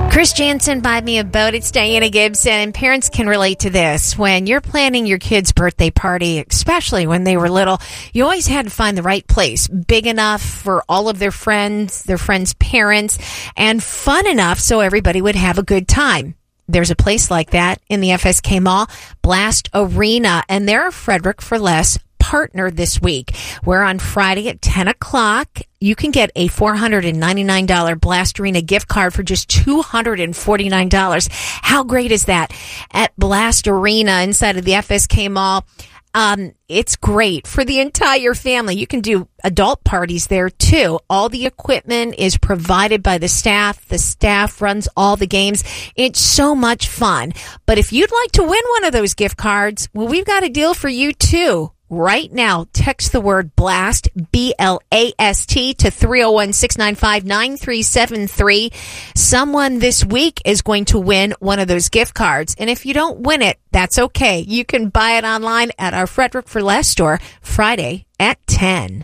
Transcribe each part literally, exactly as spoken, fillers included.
Chris Jansen, Buy Me a Boat. It's Diana Gibson, and parents can relate to this. When you're planning your kid's birthday party, especially when they were little, you always had to find the right place, big enough for all of their friends, their friends' parents, and fun enough so everybody would have a good time. There's a place like that in the F S K Mall, Blast Arena, and they're a Frederick for Less partner this week, where on Friday at ten o'clock, you can get a four hundred ninety-nine dollars Blast Arena gift card for just two hundred forty-nine dollars. How great is that? At Blast Arena inside of the F S K Mall, um, it's great for the entire family. You can do adult parties there too. All the equipment is provided by the staff. The staff runs all the games. It's so much fun. But if you'd like to win one of those gift cards, well, we've got a deal for you too. Right now, text the word BLAST, B L A S T, to three oh one, six nine five, nine three seven three. Someone this week is going to win one of those gift cards. And if you don't win it, that's okay. You can buy it online at our Frederick for Less store Friday at ten.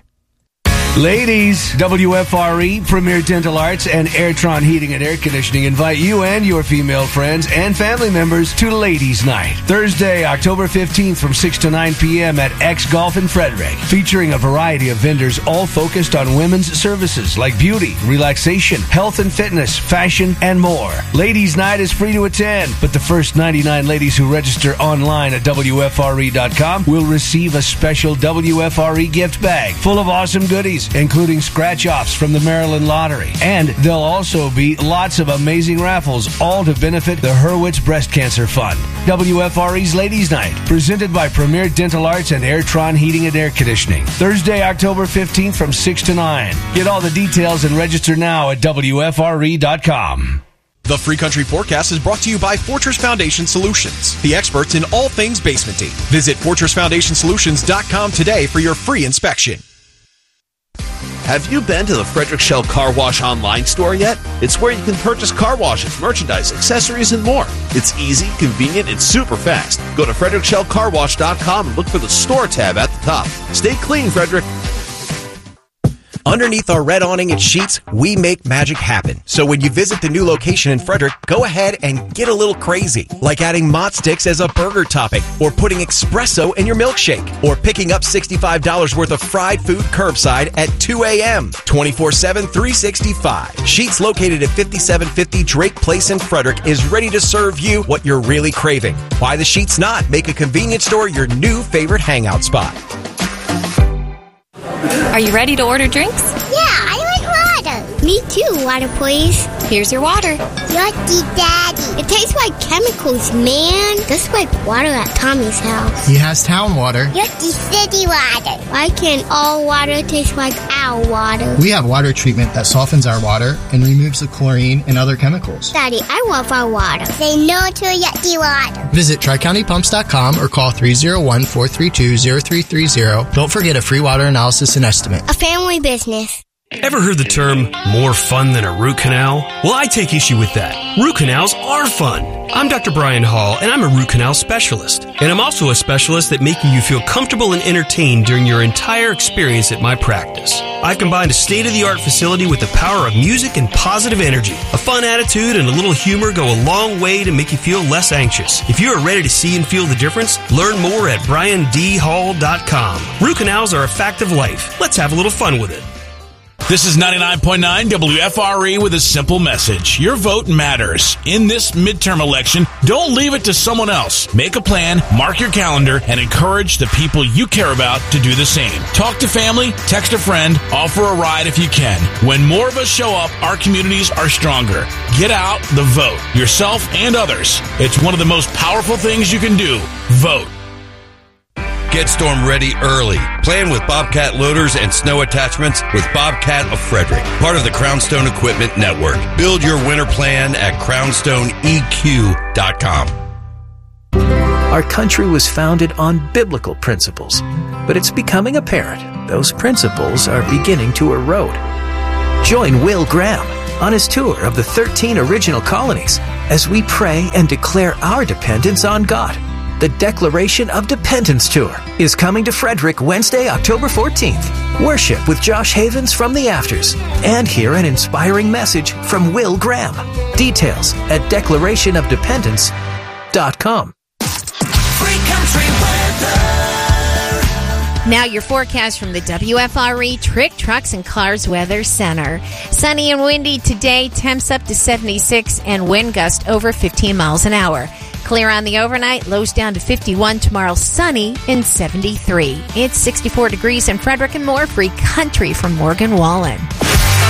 Ladies, W F R E, Premier Dental Arts, and Airtron Heating and Air Conditioning invite you and your female friends and family members to Ladies Night, Thursday, October fifteenth from six to nine p.m. at X Golf in Frederick, featuring a variety of vendors all focused on women's services like beauty, relaxation, health and fitness, fashion, and more. Ladies Night is free to attend, but the first ninety-nine ladies who register online at W F R E dot com will receive a special W F R E gift bag full of awesome goodies, including scratch-offs from the Maryland Lottery. And there'll also be lots of amazing raffles, all to benefit the Hurwitz Breast Cancer Fund. W F R E's Ladies Night, presented by Premier Dental Arts and Airtron Heating and Air Conditioning. Thursday, October fifteenth from six to nine. Get all the details and register now at W F R E dot com. The Free Country Forecast is brought to you by Fortress Foundation Solutions, the experts in all things basementing. Visit fortress foundation solutions dot com today for your free inspection. Have you been to the Frederick Shell Car Wash online store yet? It's where you can purchase car washes, merchandise, accessories, and more. It's easy, convenient, and super fast. Go to frederick shell car wash dot com and look for the store tab at the top. Stay clean, Frederick. Underneath our red awning and sheets, we make magic happen. So when you visit the new location in Frederick, go ahead and get a little crazy. Like adding Mott Sticks as a burger topping, or putting espresso in your milkshake, or picking up sixty-five dollars worth of fried food curbside at two a.m. twenty-four seven, three sixty-five. Sheets located at fifty-seven fifty Drake Place in Frederick is ready to serve you what you're really craving. Why the Sheets not? Make a convenience store your new favorite hangout spot. Are you ready to order drinks? Yeah, I like water. Me too, water please. Here's your water. Yucky, Daddy. It tastes like chemicals, man. That's like water at Tommy's house. He has town water. Yucky city water. Why can't all water taste like our water? We have water treatment that softens our water and removes the chlorine and other chemicals. Daddy, I love our water. Say no to yucky water. Visit tri county pumps dot com or call three oh one, four three two, oh three three oh. Don't forget a free water analysis and estimate. A family business. Ever heard the term, more fun than a root canal? Well, I take issue with that. Root canals are fun. I'm Doctor Brian Hall, and I'm a root canal specialist. And I'm also a specialist at making you feel comfortable and entertained during your entire experience at my practice. I've combined a state-of-the-art facility with the power of music and positive energy. A fun attitude and a little humor go a long way to make you feel less anxious. If you are ready to see and feel the difference, learn more at brian d hall dot com. Root canals are a fact of life. Let's have a little fun with it. This is ninety-nine point nine W F R E with a simple message. Your vote matters. In this midterm election, don't leave it to someone else. Make a plan, mark your calendar, and encourage the people you care about to do the same. Talk to family, text a friend, offer a ride if you can. When more of us show up, our communities are stronger. Get out the vote, yourself and others. It's one of the most powerful things you can do. Vote. Get storm ready early. Plan with Bobcat loaders and snow attachments with Bobcat of Frederick, part of the Crownstone Equipment Network. Build your winter plan at crownstone e q dot com. Our country was founded on biblical principles, but it's becoming apparent those principles are beginning to erode. Join Will Graham on his tour of the thirteen original colonies as we pray and declare our dependence on God. The Declaration of Dependence Tour is coming to Frederick Wednesday, October fourteenth. Worship with Josh Havens from the Afters and hear an inspiring message from Will Graham. Details at declaration of dependence dot com. Free country weather. Now your forecast from the W F R E Trick Trucks and Cars Weather Center. Sunny and windy today, temps up to seventy-six and wind gust over fifteen miles an hour. Clear on the overnight, lows down to fifty-one. Tomorrow, sunny and seventy-three. It's sixty-four degrees in Frederick and more. Free country from Morgan Wallen.